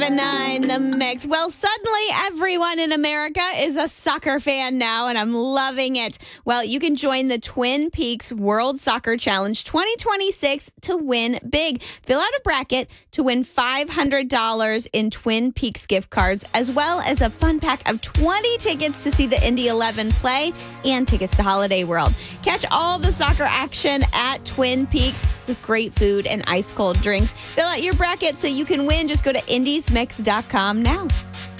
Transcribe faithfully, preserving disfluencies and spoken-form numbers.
Nine, the mix. Well, suddenly everyone in America is a soccer fan now, and I'm loving it. Well, you can join the Twin Peaks World Soccer Challenge twenty twenty-six to win big. Fill out a bracket to win five hundred dollars in Twin Peaks gift cards, as well as a fun pack of twenty tickets to see the Indy eleven play and tickets to Holiday World. Catch all the soccer action at Twin Peaks with great food and ice cold drinks. Fill out your bracket so you can win. Just go to indies mix dot com now.